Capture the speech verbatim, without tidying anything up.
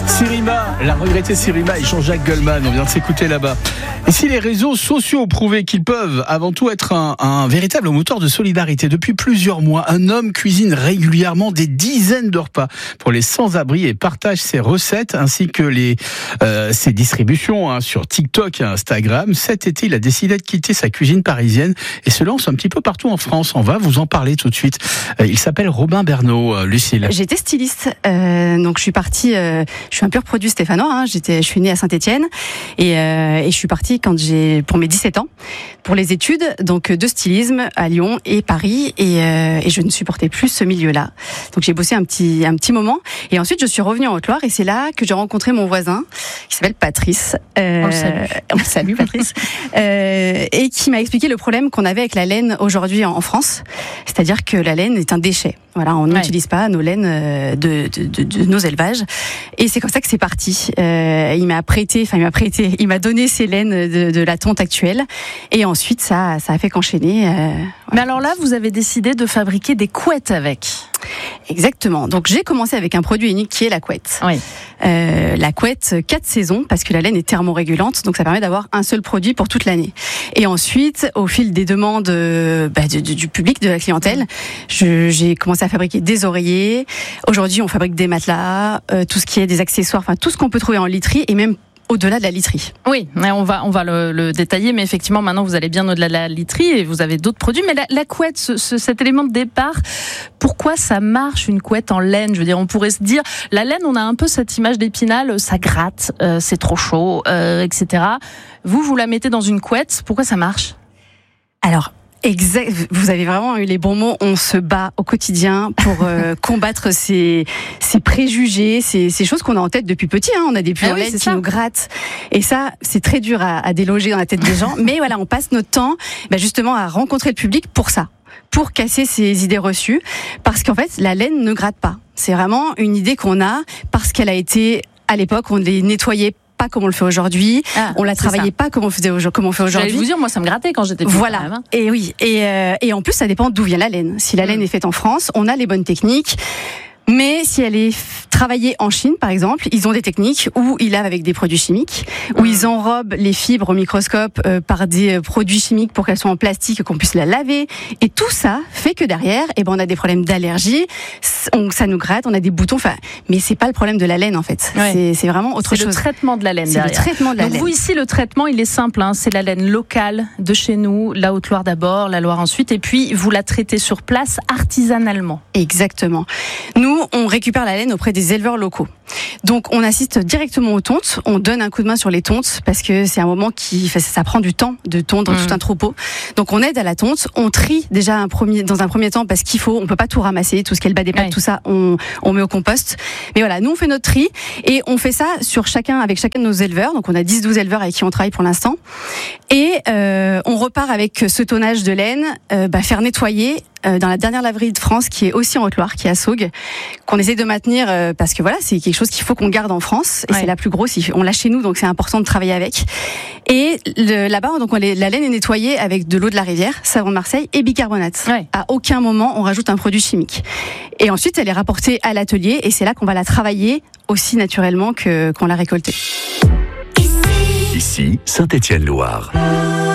Sirima, la regrettée Sirima et Jean-Jacques Goldman, on vient de s'écouter là-bas. Et si les réseaux sociaux ont prouvé qu'ils peuvent avant tout être un, un véritable moteur de solidarité, depuis plusieurs mois, un homme cuisine régulièrement des dizaines de repas pour les sans-abri et partage ses recettes ainsi que les, euh, ses distributions hein, sur TikTok et Instagram. Cet été, il a décidé de quitter sa cuisine parisienne et se lance un petit peu partout en France. On va vous en parler tout de suite. Euh, il s'appelle Robin Bernot, euh, Lucille. J'étais styliste, euh, donc je suis partie, euh, je suis un pur produit stéphanois, hein, j'étais, je suis née à Saint-Étienne et, euh, et je suis partie quand j'ai, pour mes dix-sept ans, pour les études, donc de stylisme à Lyon et Paris et, euh, et je ne supportais plus ce milieu-là. Donc j'ai bossé un petit, un petit moment et ensuite je suis revenue en Haute-Loire et c'est là que j'ai rencontré mon voisin qui s'appelle Patrice. Euh, on le salue. On le salue Patrice. euh, et qui m'a expliqué le problème qu'on avait avec la laine aujourd'hui en, en France, c'est-à-dire que la laine est un déchet. Voilà, on n'utilise ouais. pas nos laines de, de, de, de nos élevages. Et c'est comme ça que c'est parti. Euh, il m'a prêté, enfin il m'a prêté, il m'a donné ces laines de, de la tonte actuelle. Et ensuite, ça, ça a fait qu'enchaîner. Euh, voilà. Mais alors là, vous avez décidé de fabriquer des couettes avec. Exactement. Donc j'ai commencé avec un produit unique qui est la couette. Oui. Euh, la couette quatre saisons parce que la laine est thermorégulante, donc ça permet d'avoir un seul produit pour toute l'année. Et ensuite, au fil des demandes euh, bah, du, du public, de la clientèle, je, j'ai commencé à fabriquer des oreillers. Aujourd'hui, on fabrique des matelas, euh, tout ce qui est des accessoires, enfin tout ce qu'on peut trouver en literie et même au-delà de la literie. Oui, on va, on va le, le détailler, mais effectivement, maintenant, vous allez bien au-delà de la literie et vous avez d'autres produits. Mais la, la couette, ce, ce, cet élément de départ, pourquoi ça marche une couette en laine ? Je veux dire, on pourrait se dire, la laine, on a un peu cette image d'Épinal, ça gratte, euh, c'est trop chaud, euh, et cetera. Vous, vous la mettez dans une couette, pourquoi ça marche ? Alors, Exact. Vous avez vraiment eu les bons mots. On se bat au quotidien pour euh, combattre ces, ces préjugés, ces, ces choses qu'on a en tête depuis petit. Hein. On a des pulls en laine qui nous grattent. Et ça, c'est très dur à, à déloger dans la tête des gens. Mais voilà, on passe notre temps bah, justement à rencontrer le public pour ça, pour casser ces idées reçues. Parce qu'en fait, la laine ne gratte pas. C'est vraiment une idée qu'on a parce qu'elle a été, à l'époque, on les nettoyait pas comme on le fait aujourd'hui, ah, on la travaillait ça. pas comme on faisait comme on fait aujourd'hui. J'allais vous dire, moi ça me grattait quand j'étais petite. Voilà. Même, hein. Et oui, et euh, et en plus ça dépend d'où vient la laine. Si la laine mmh. est faite en France, on a les bonnes techniques. Mais si elle est travaillée en Chine, par exemple, ils ont des techniques où ils lavent avec des produits chimiques, où mmh. ils enrobent les fibres au microscope euh, par des produits chimiques pour qu'elles soient en plastique et qu'on puisse la laver. Et tout ça fait que derrière, eh ben, on a des problèmes d'allergie, on, ça nous gratte, on a des boutons. Enfin, mais c'est pas le problème de la laine en fait. Ouais. C'est, c'est vraiment autre c'est chose. C'est le traitement de la laine. C'est derrière. le traitement de la Donc laine. Vous ici, le traitement, il est simple. Hein, c'est la laine locale de chez nous, la Haute-Loire d'abord, la Loire ensuite, et puis vous la traitez sur place artisanalement. Exactement. Nous, on récupère la laine auprès des éleveurs locaux. Donc on assiste directement aux tontes, on donne un coup de main sur les tontes parce que c'est un moment qui ça prend du temps de tondre mmh. tout un troupeau. Donc on aide à la tonte, on trie déjà un premier dans un premier temps parce qu'il faut, on peut pas tout ramasser, tout ce qui est le bas des pattes, ouais. tout ça, on on met au compost. Mais voilà, nous on fait notre tri et on fait ça sur chacun avec chacun de nos éleveurs. Donc on a dix douze éleveurs avec qui on travaille pour l'instant. Et euh, on repart avec ce tonnage de laine, euh, bah, faire nettoyer dans la dernière laverie de France qui est aussi en Haute-Loire, qui est à Saugues, qu'on essaie de maintenir euh, parce que voilà, c'est quelque chose qu'il faut qu'on garde en France et ouais. c'est la plus grosse, on l'a chez nous donc c'est important de travailler avec. Et le, là-bas, donc on les, la laine est nettoyée avec de l'eau de la rivière, savon de Marseille et bicarbonate. Ouais. À aucun moment on rajoute un produit chimique. Et ensuite elle est rapportée à l'atelier et c'est là qu'on va la travailler aussi naturellement que qu'on l'a récoltée. Ici, Saint-Étienne-Loire.